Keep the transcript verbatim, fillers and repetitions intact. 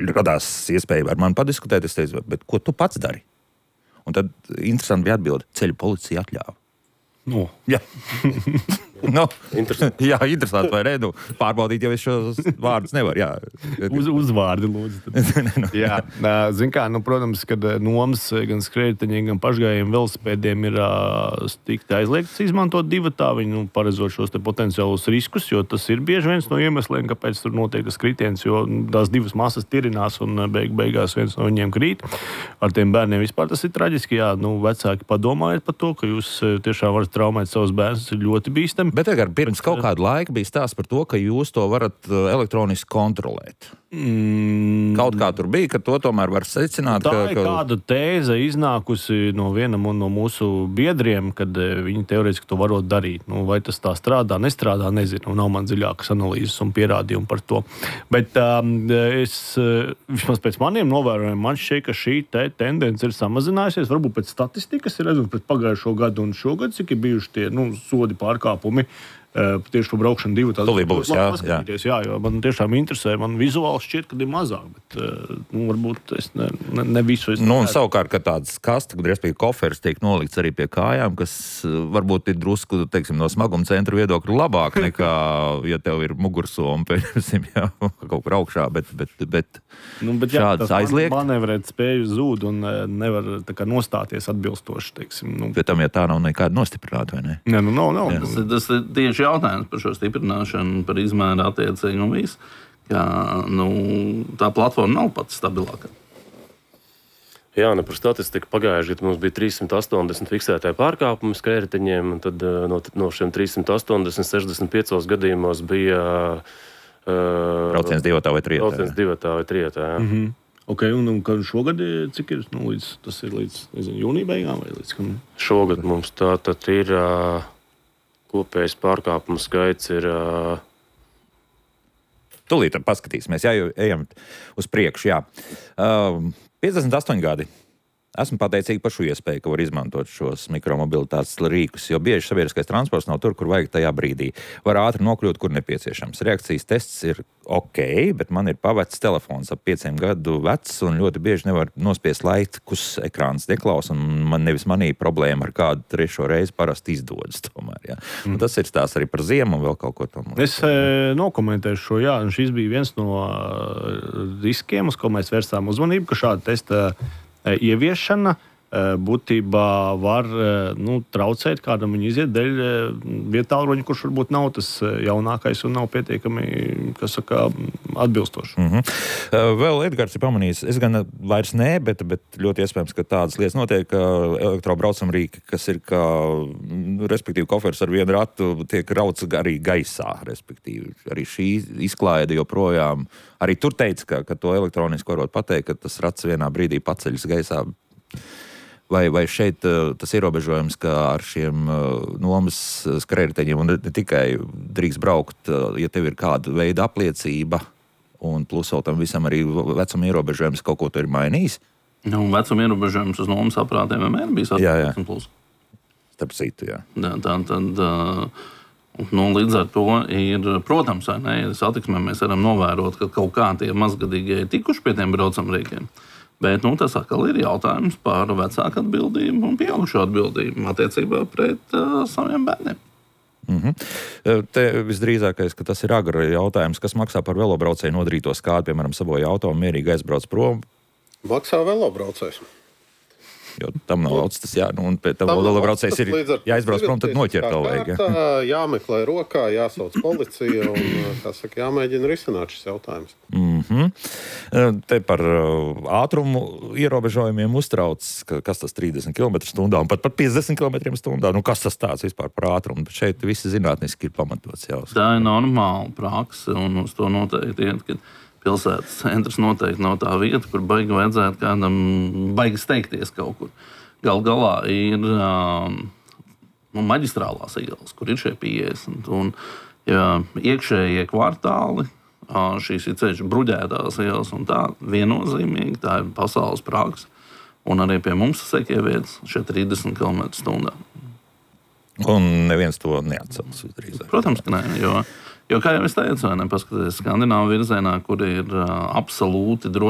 radās iespēja ar mani padiskutēt, es teicu, bet ko tu pats dari? Un tad interesanti bija atbilde, ceļu policija atļāva. No. Jā. no. Interesanti. Jā, interesanti, vai ne? Nu, pārbaudīt, jau es šos vārdus nevaru. Jā. Uz, uzvārdi, lūdzu. jā, zin kā, nu, protams, kad nomas gan skrējējiņiem, gan pašgājiem velosipēdiem ir uh, stikti aizliegts izmantot divatā, viņi nu, paredzot šos te potenciālos riskus, jo tas ir bieži viens no iemesliem, kāpēc tur notiek tas kritiens, jo tās divas masas tirinās un beig, beigās viens no viņiem krīt. Ar tiem bērniem vispār tas ir traģiski, jā, nu, vecāki padomājiet par to, ka jūs tiešām varat traumēt savus bērnus, tas ir ļoti bīstami. Bet tagad pirms kaut kāda laika bija stāsts par to, ka jūs to varat elektroniski kontrolēt. Mm. Kaut kā tur bija, ka to tomēr var secināt. Tā ka, ir ka... kāda tēze iznākusi no vienam no mūsu biedriem, kad viņi teorētiski to varot darīt. Nu, vai tas tā strādā, nestrādā, nezinu. Nav man dziļākas analīzes un pierādījumi par to. Bet um, es, vismaz pēc maniem novērojumiem, man šķiet, ka šī te tendence ir samazinājusies. Varbūt pēc statistikas ir redzams pēc pagājušo gadu un šogad, cik ir bijuši tie nu, sodi pārkāpumi. Uh, tieši par braukšanu divu tādu būs, jā, jā. jā, jo man tiešām interesē, man vizuāli šķiet, ka ir mazāk, bet uh, nu, varbūt es ne, ne, ne visu es nu, un savukārt, ka tāds kasts, kad respektīvi koferis tiek nolikts arī pie kājām, kas varbūt ir drusku, teiksim, no smaguma centra viedokļa labāk nekā, ja tev ir mugursoma, pēc jā, kaut kur augšā, bet, bet, bet, nu, bet jā, šāds aizliegt. Manevrēt spēju zūd un nevar tā kā nostāties atbilstoši, teiksim. Nu. Pēc tam, ja tā nav nekāda nostiprināta, vai ne? Nē, nu, nav, nav. Tas, tas ir tieši jautājums par šo stiprināšanu, par izmēru attiecīgi un visu, ka nu, tā platforma nav pats stabilākā. Jā, ne par statistiku pagājuši, kad mums bija trīssimt astoņdesmit fiksētāji pārkāpumi skrējējiņiem, un tad no, no šiem trīssimt astoņdesmit sešdesmit piecos gadījumos bija uh, brauciens divatā vai trijotā. Brauciens divatā vai trijotā, jā. Mm-hmm. Ok, un, un šogad cik ir? Nu, līdz, tas ir līdz nezinu, jūnija beigām vai līdz kam? Šogad mums tā tad ir... Uh, kopējais pārkāpumu skaits ir... Uh... Tūlīt paskatīsimies, jā, jo ejam uz priekšu, jā. Uh, piecdesmit astoņi gadi. Esmu pateicīgi par šo iespēju, ka var izmantot šos mikromobilitātes rīkus, jo bieži sabiedriskais transports nav tur, kur vajag tajā brīdī. Var ātri nokļūt, kur nepieciešams. Reakcijas tests ir ok, bet man ir pavecs telefons ap pieciem gadu vecs un ļoti bieži nevar nospiest laikus ekrāns deklaus, un man nevis manī problēma ar kādu trešo reizi parasti izdodas tomēr, jā. Mm. Un tas ir stāsts arī par ziemu un vēl kaut ko tam. Es e, nokomentēšu šo, jā, un šis bija viens no riskiem, uz ko mēs vērstām uzmanību, ka šāda testa ieviešana būtībā var nu, traucēt kādam viņu iziet dēļ vietālruņa, kurš varbūt nav tas jaunākais un nav pietiekami, kas saka, atbilstoši. Mm-hmm. Vēl Edgars ir pamanījis, es gan vairs nē, bet, bet ļoti iespējams, ka tādas lietas notiek, ka elektrobraucamrīki, kas ir kā, respektīvi, koferis ar vienu ratu, tiek rauts arī gaisā, respektīvi. Arī šī izklaide joprojām, arī tur teica, ka, ka to elektroniski varot pateikt, ka tas rats vienā brīdī paceļas gaisā. Vai, vai šeit uh, tas ierobežojums, ka ar šiem uh, nomas skrējējiņiem un ne, ne tikai drīkst braukt, uh, ja tev ir kāda veida apliecība, un plus vēl tam visam arī vecuma ierobežojums kaut ko tur ir mainījis? Nu, vecuma ierobežojums uz nomas aprātiem vienmēr bijis astoņdesmit plus. Starp citu, jā. Tā, tā, tad, uh, nu, līdz ar to ir, protams, vai ne, satiksmē mēs varam novērot, ka kaut kā tie mazgadīgie ir tikuši pie tiem braucamrīkiem. Bet nu, tas atkal ir jautājums par vecāku atbildību un pieaugušo atbildību attiecībā pret uh, saviem bērniem. Mm-hmm. Te visdrīzākais, ka tas ir agra jautājums, kas maksā par velobraucēju nodarīto skādi, piemēram, sabojā auto un mierīgi aizbrauc prom. Maksā velobraucējs. Jo tam nav lauts, tas jā, nu, un pēc tam velobraucējs ir jāizbrauc prom, tad noķert to vajag. Jā. Jāmeklē rokā, jāsauc policija un, kā saka, jāmēģina risināt šis jautājums. Mm-hmm. Te par ātrumu ierobežojumiem uztrauc, ka, kas tas trīsdesmit kilometru stundā un pat par piecdesmit kilometru stundā. Nu, kas tas tāds vispār par ātrumu? Bet šeit visi zinātniski ir pamatots jau. Tā ir normāla prakse un uz to noteikti iet, kad pilsētas centrs noteikti nav tā vieta, kur baigi vajadzētu kādam baigi steigties kaut kur. Gal galā ir um, maģistrālās ielas, kur ir šie piecdesmit. Un, ja iekšējie kvartāli, uh, šīs ir ceļš bruģētās ielas un tā viennozīmīgi, tā ir pasaules prakse. Un arī pie mums sekie vietas šie trīsdesmit kilometru stundā. Un neviens to neatsauc uzreiz. Protams, ka nē, jo... Jo, kā jau es teicu, nepaskatieties Skandināvu virzienā, kur ir uh, absolūti droši.